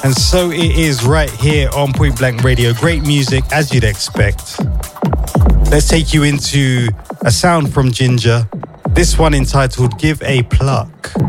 And so it is right here on Point Blank Radio. Great music as you'd expect. Let's take you into a sound from Ginger. This one entitled Give a Pluck.